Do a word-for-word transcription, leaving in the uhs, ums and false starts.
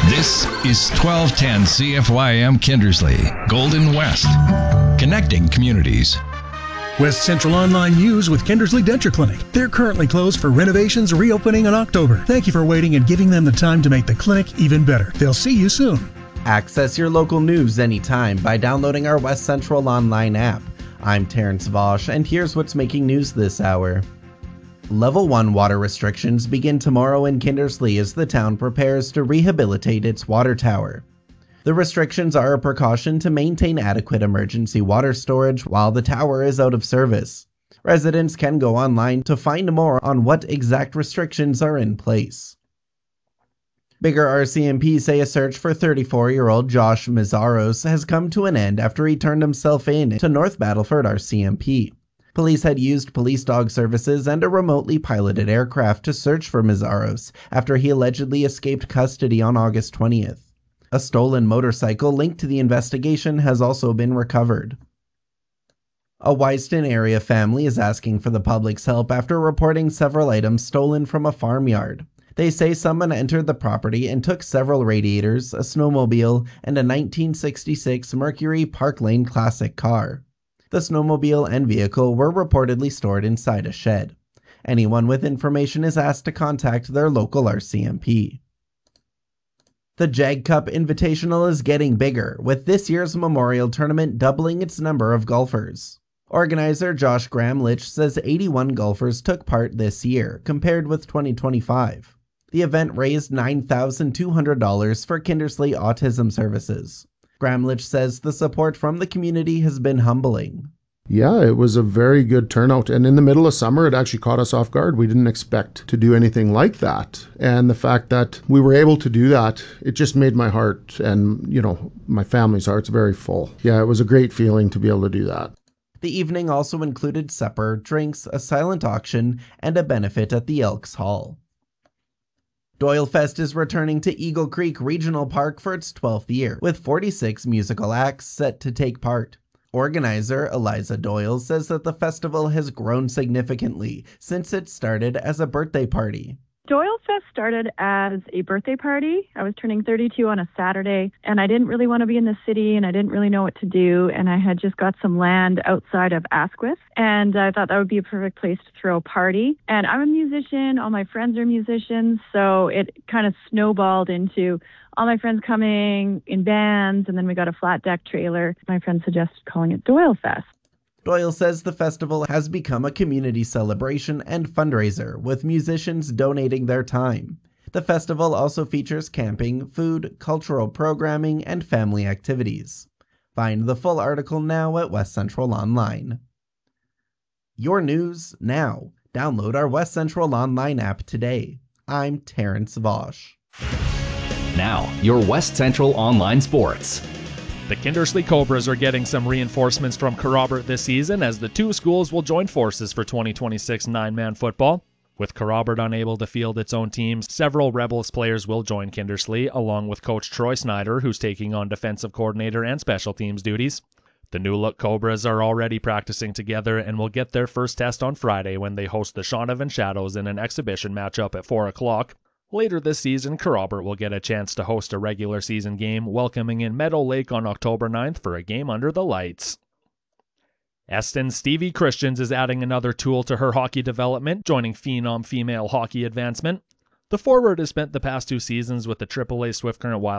This is twelve ten C F Y M Kindersley, Golden West, connecting communities. West Central Online News with Kindersley Denture Clinic. They're currently closed for renovations, reopening in October. Thank you for waiting and giving them the time to make the clinic even better. They'll see you soon. Access your local news anytime by downloading our West Central Online app. I'm Terrence Vosch, and here's what's making news this hour. Level one water restrictions begin tomorrow in Kindersley as the town prepares to rehabilitate its water tower. The restrictions are a precaution to maintain adequate emergency water storage while the tower is out of service. Residents can go online to find more on what exact restrictions are in place. Bigger R C M P say a search for thirty-four-year-old Josh Mizaros has come to an end after he turned himself in to North Battleford R C M P. Police had used police dog services and a remotely piloted aircraft to search for Mizaros after he allegedly escaped custody on August twentieth. A stolen motorcycle linked to the investigation has also been recovered. A Wyston area family is asking for the public's help after reporting several items stolen from a farmyard. They say someone entered the property and took several radiators, a snowmobile, and a nineteen sixty-six Mercury Park Lane Classic car. The snowmobile and vehicle were reportedly stored inside a shed. Anyone with information is asked to contact their local R C M P. The Jag Cup Invitational is getting bigger, with this year's Memorial Tournament doubling its number of golfers. Organizer Josh Gramlich says eighty-one golfers took part this year, compared with twenty twenty-five. The event raised nine thousand two hundred dollars for Kindersley Autism Services. Gramlich says the support from the community has been humbling. Yeah, it was a very good turnout. And in the middle of summer, it actually caught us off guard. We didn't expect to do anything like that. And the fact that we were able to do that, it just made my heart and, you know, my family's hearts very full. Yeah, it was a great feeling to be able to do that. The evening also included supper, drinks, a silent auction, and a benefit at the Elks Hall. Doyle Fest is returning to Eagle Creek Regional Park for its twelfth year, with forty-six musical acts set to take part. Organizer Eliza Doyle says that the festival has grown significantly since it started as a birthday party. Doyle Fest started as a birthday party. I was turning thirty-two on a Saturday, and I didn't really want to be in the city, and I didn't really know what to do, and I had just got some land outside of Asquith, and I thought that would be a perfect place to throw a party. And I'm a musician, all my friends are musicians, so it kind of snowballed into all my friends coming in bands, and then we got a flat deck trailer. My friend suggested calling it Doyle Fest. Doyle says the festival has become a community celebration and fundraiser, with musicians donating their time. The festival also features camping, food, cultural programming, and family activities. Find the full article now at West Central Online. Your news now. Download our West Central Online app today. I'm Terrence Vosch. Now, your West Central Online Sports. The Kindersley Cobras are getting some reinforcements from Kerrobert this season as the two schools will join forces for twenty twenty-six nine-man football. With Kerrobert unable to field its own teams, several Rebels players will join Kindersley, along with coach Troy Snyder, who's taking on defensive coordinator and special teams duties. The new-look Cobras are already practicing together and will get their first test on Friday when they host the Shaunavon Shadows in an exhibition matchup at four o'clock. Later this season, Kerrobert will get a chance to host a regular season game, welcoming in Meadow Lake on October ninth for a game under the lights. Eston's Stevie Christians is adding another tool to her hockey development, joining Phenom Female Hockey Advancement. The forward has spent the past two seasons with the triple A Swift Current Wild